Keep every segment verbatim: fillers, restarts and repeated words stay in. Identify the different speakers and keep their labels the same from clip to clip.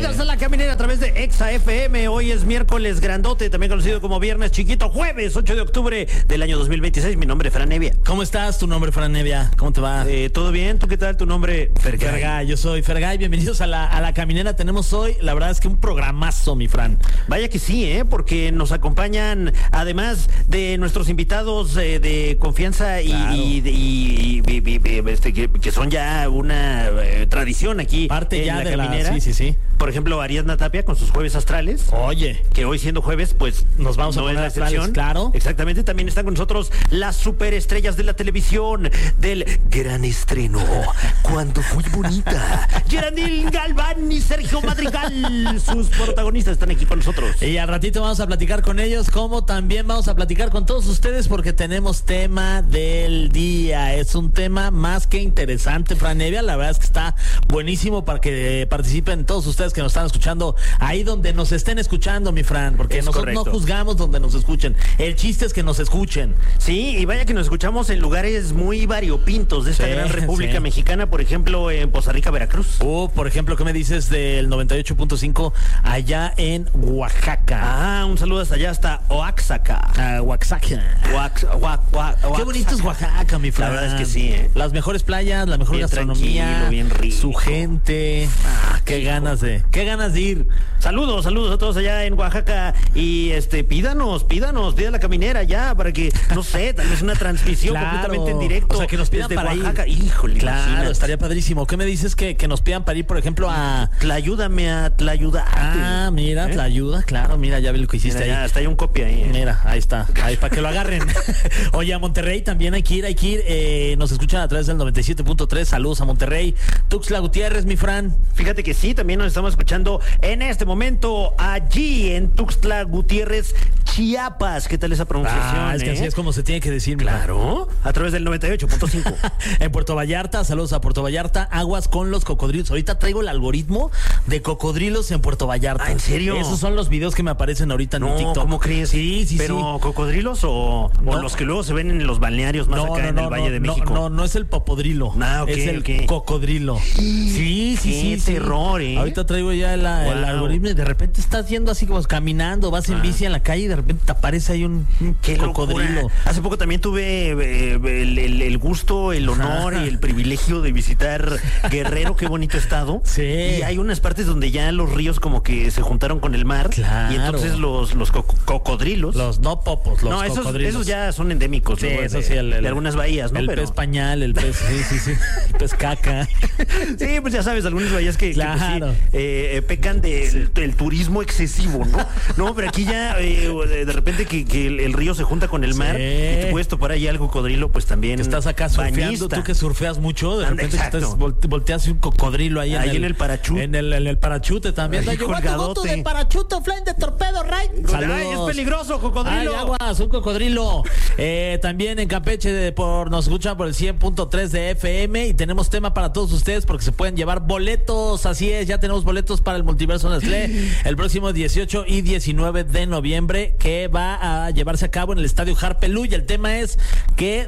Speaker 1: Bienvenidos a La Caminera a través de Exa F M. Hoy es miércoles grandote, también conocido como viernes chiquito, jueves ocho de octubre del año dos mil veintiséis. Mi nombre es Fran Evia.
Speaker 2: ¿Cómo estás? Tu nombre, Fran Evia. ¿Cómo te va?
Speaker 1: Eh, ¿Todo bien? ¿Tú qué tal? Tu nombre, Fergay.
Speaker 2: Fergay. Yo soy Fergay. Bienvenidos a la, a la Caminera. Tenemos hoy, la verdad es que un programazo, mi Fran.
Speaker 1: Vaya que sí, ¿eh? Porque nos acompañan, además de nuestros invitados eh, de confianza y,
Speaker 2: Claro.
Speaker 1: y, y, y, y, y, este, que, que son ya una eh, tradición aquí
Speaker 2: Parte
Speaker 1: en
Speaker 2: ya
Speaker 1: La
Speaker 2: de la-
Speaker 1: Caminera.
Speaker 2: sí, sí, sí.
Speaker 1: Por ejemplo, Ariadna Tapia con sus jueves astrales.
Speaker 2: Oye.
Speaker 1: Que hoy siendo jueves, pues
Speaker 2: Nos vamos a
Speaker 1: no es
Speaker 2: poner
Speaker 1: la
Speaker 2: astrales,
Speaker 1: excepción.
Speaker 2: claro.
Speaker 1: Exactamente, también están con nosotros las superestrellas de la televisión del gran estreno. Cuando fui bonita. Geraldine Galván y Sergio Madrigal. Sus protagonistas están aquí con nosotros.
Speaker 2: Y al ratito vamos a platicar con ellos, como también vamos a platicar con todos ustedes, porque tenemos tema del día. Es un tema más que interesante, Fran Evia. La verdad es que está buenísimo para que eh, participen todos ustedes que nos están escuchando ahí donde nos estén escuchando, mi Fran, porque
Speaker 1: Es
Speaker 2: nosotros
Speaker 1: correcto.
Speaker 2: no juzgamos donde nos escuchen. El chiste es que nos escuchen.
Speaker 1: Sí, y vaya que nos escuchamos en lugares muy variopintos de esta
Speaker 2: Sí,
Speaker 1: gran República
Speaker 2: sí.
Speaker 1: Mexicana, por ejemplo, en Poza Rica, Veracruz.
Speaker 2: O, por ejemplo, ¿qué me dices del noventa y ocho punto cinco allá en Oaxaca?
Speaker 1: Ah, un saludo hasta allá, hasta Oaxaca.
Speaker 2: Ah, Oaxaca.
Speaker 1: Oax- Oax- Oax-
Speaker 2: Qué
Speaker 1: Oaxaca.
Speaker 2: bonito es Oaxaca, mi Fran.
Speaker 1: La verdad es que sí, ¿eh?
Speaker 2: Las mejores playas, la mejor
Speaker 1: Bien
Speaker 2: gastronomía,
Speaker 1: tranquilo, bien rico.
Speaker 2: su gente. Ah, qué ganas de, qué ganas de ir.
Speaker 1: Saludos, saludos a todos allá en Oaxaca y este pídanos, pídanos, pida La Caminera ya para que, no sé, tal vez una transmisión
Speaker 2: Claro.
Speaker 1: completamente en directo.
Speaker 2: O sea, que nos pidan
Speaker 1: desde
Speaker 2: para
Speaker 1: Oaxaca.
Speaker 2: ir.
Speaker 1: Híjole,
Speaker 2: Claro,
Speaker 1: imagínate.
Speaker 2: estaría padrísimo. ¿Qué me dices que, que nos pidan para ir, por ejemplo, a...
Speaker 1: Tlayúdame a Tlayuda.
Speaker 2: Ah, mira,
Speaker 1: ¿Eh?
Speaker 2: la ayuda, claro, mira, ya vi lo que hiciste
Speaker 1: Mira, ya,
Speaker 2: ahí.
Speaker 1: hasta hay un copia ahí. ¿eh?
Speaker 2: Mira, ahí está, ahí para que lo agarren. Oye, a Monterrey también hay que ir, hay que ir. Eh, nos escuchan a través del noventa y siete punto tres. Saludos a Monterrey. Tuxtla Gutiérrez, mi Fran.
Speaker 1: Fíjate que sí, también nos estamos escuchando en este momento allí en Tuxtla Gutiérrez, Chiapas. ¿Qué tal esa pronunciación?
Speaker 2: Ah, es que
Speaker 1: eh?
Speaker 2: así es como se tiene que decir, mi Fran.
Speaker 1: Claro, a través del noventa y ocho punto cinco.
Speaker 2: En Puerto Vallarta, saludos a Puerto Vallarta, aguas con los cocodrilos. Ahorita traigo el algoritmo de cocodrilos en Puerto Vallarta.
Speaker 1: Ah, ¿en serio?
Speaker 2: Esos son los videos que me aparecen ahorita en
Speaker 1: No,
Speaker 2: mi TikTok.
Speaker 1: ¿cómo crees?
Speaker 2: Sí, sí,
Speaker 1: ¿Pero
Speaker 2: sí.
Speaker 1: cocodrilos o, o
Speaker 2: No.
Speaker 1: los que luego se ven en los balnearios más acá en el Valle de
Speaker 2: no,
Speaker 1: México?
Speaker 2: No, no es el popodrilo.
Speaker 1: Ah, ok,
Speaker 2: es el
Speaker 1: ok.
Speaker 2: cocodrilo. Sí, sí,
Speaker 1: Qué
Speaker 2: sí. sí.
Speaker 1: terror, ¿eh?
Speaker 2: Ahorita traigo ya la- el
Speaker 1: Wow.
Speaker 2: algoritmo y de repente estás yendo así como caminando, vas en
Speaker 1: Ah.
Speaker 2: bici en la calle y de repente te aparece ahí un, un
Speaker 1: ¡Qué
Speaker 2: cocodrilo.
Speaker 1: locura! Hace poco también tuve eh, el, el- el gusto, el honor y el privilegio de visitar Guerrero, qué bonito estado.
Speaker 2: Sí.
Speaker 1: Y hay unas partes donde ya los ríos como que se juntaron con el mar.
Speaker 2: Claro.
Speaker 1: Y entonces los, los co- cocodrilos.
Speaker 2: Los no popos, los
Speaker 1: no, esos,
Speaker 2: cocodrilos.
Speaker 1: esos ya son endémicos,
Speaker 2: Sí,
Speaker 1: ¿no?
Speaker 2: eso
Speaker 1: de,
Speaker 2: sí, el, el-
Speaker 1: de algunas bahías, ¿no?
Speaker 2: El
Speaker 1: Pero
Speaker 2: pez pañal, el pez, sí, sí, sí, el pez caca.
Speaker 1: sí, pues ya sabes, algunas bahías que, que, pues, sí,
Speaker 2: Claro.
Speaker 1: eh, eh, pecan del del turismo excesivo, ¿no? No, pero aquí ya eh, de repente que, que el, el río se junta con el mar
Speaker 2: Sí.
Speaker 1: y te puedes topar ahí al cocodrilo, pues también.
Speaker 2: Que estás acá surfeando,
Speaker 1: bañista.
Speaker 2: tú que surfeas mucho, de
Speaker 1: Anda,
Speaker 2: repente que
Speaker 1: exacto.
Speaker 2: estás volte- volteas y un cocodrilo ahí,
Speaker 1: Ahí en el parachute.
Speaker 2: En el, en el parachute también.
Speaker 1: Ahí
Speaker 2: Like, "What,
Speaker 1: colgadote.
Speaker 2: go to the parachute flying de torpedo, right?"
Speaker 1: Ay, es peligroso, cocodrilo.
Speaker 2: Ay, aguas, un cocodrilo. Eh, también en Campeche de- por, nos escuchan por el cien punto tres de F M y tenemos tema para todos ustedes porque se pueden llevar boletos. Así es, ya tenemos boletos para el Multiverso Nestlé el próximo dieciocho y diecinueve de noviembre, que va a llevarse a cabo en el Estadio Harpelú. Y el tema es que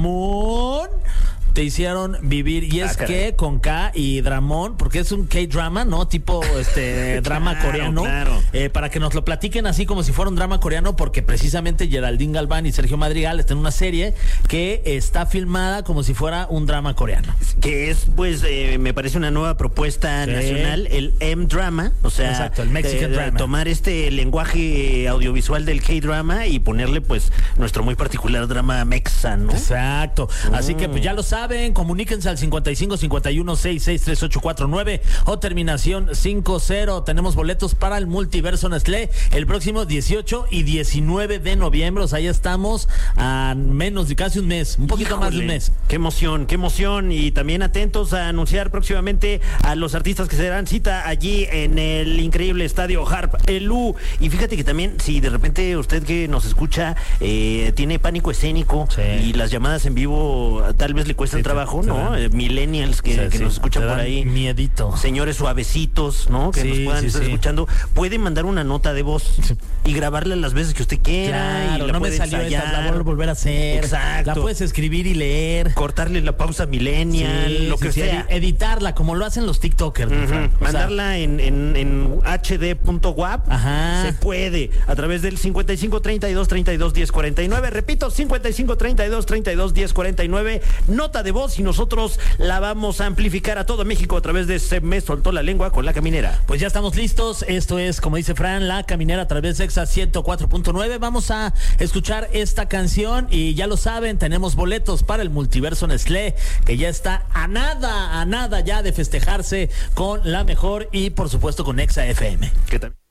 Speaker 2: Dramón te hicieron vivir. Y
Speaker 1: Ah,
Speaker 2: es
Speaker 1: caray.
Speaker 2: que con K y Dramón, porque es un K-drama, ¿no? Tipo este drama
Speaker 1: Claro,
Speaker 2: coreano.
Speaker 1: claro.
Speaker 2: Eh, para que nos lo platiquen así como si fuera un drama coreano, porque precisamente Geraldine Galván y Sergio Madrigal están en una serie que está filmada como si fuera un drama coreano.
Speaker 1: Que es, pues, eh, me parece una nueva propuesta
Speaker 2: Sí.
Speaker 1: nacional, el M-Drama, o sea,
Speaker 2: Exacto, el Mexican
Speaker 1: eh,
Speaker 2: drama.
Speaker 1: tomar este lenguaje audiovisual del K-Drama y ponerle, pues, nuestro muy particular drama mexa, ¿no?
Speaker 2: Exacto. Así que pues ya lo saben, comuníquense al cincuenta y cinco cincuenta y uno sesenta y seis treinta y ocho cuarenta y nueve o terminación cincuenta. Tenemos boletos para el Multiverso Nestlé el próximo dieciocho y diecinueve de noviembre. O sea, ya estamos a menos de casi un mes, un poquito más de un
Speaker 1: Híjole,
Speaker 2: mes.
Speaker 1: Qué emoción, qué emoción. Y también atentos a anunciar próximamente a los artistas que se darán cita allí en el increíble estadio Harp Elú. Y fíjate que también, si de repente usted que nos escucha eh, tiene pánico escénico
Speaker 2: Sí.
Speaker 1: y las llamadas en vivo tal vez le cuestan cuesta
Speaker 2: sí,
Speaker 1: trabajo,
Speaker 2: te,
Speaker 1: ¿no?
Speaker 2: te
Speaker 1: Eh, millennials que,
Speaker 2: o sea,
Speaker 1: que
Speaker 2: sí,
Speaker 1: nos escuchan
Speaker 2: te
Speaker 1: por
Speaker 2: dan
Speaker 1: ahí.
Speaker 2: Miedito.
Speaker 1: Señores suavecitos, ¿no? Que
Speaker 2: Sí,
Speaker 1: nos puedan
Speaker 2: sí,
Speaker 1: estar
Speaker 2: sí.
Speaker 1: escuchando. Pueden mandar una nota de voz
Speaker 2: Sí.
Speaker 1: y grabarla las veces que usted quiera.
Speaker 2: Claro,
Speaker 1: y la
Speaker 2: no me
Speaker 1: puede
Speaker 2: salió
Speaker 1: ensayar,
Speaker 2: esta, la voy a volver a hacer.
Speaker 1: Exacto.
Speaker 2: La puedes escribir y leer.
Speaker 1: cortarle la pausa millennial,
Speaker 2: Sí,
Speaker 1: lo
Speaker 2: sí,
Speaker 1: que
Speaker 2: sí,
Speaker 1: sea.
Speaker 2: edi- editarla como lo hacen los TikTokers. mi
Speaker 1: Ujú.
Speaker 2: Fran. O sea,
Speaker 1: Mandarla en, en, en H D punto wap.
Speaker 2: Ajá.
Speaker 1: Se puede a través del cincuenta y cinco treinta y dos treinta y dos diez cuarenta y nueve. Repito, cincuenta y cinco treinta y dos treinta y dos diez cuarenta y nueve. Nota de voz y nosotros la vamos a amplificar a todo México a través de Se Me Soltó la Lengua con La Caminera.
Speaker 2: Pues ya estamos listos. Esto es, como dice Fran, La Caminera a través de Exa ciento cuatro punto nueve. Vamos a escuchar esta canción y ya lo saben, tenemos boletos para el Multiverso Nestlé, que ya está a nada, a nada ya de festejarse con la mejor y por supuesto con Exa F M.
Speaker 1: ¿Qué tal?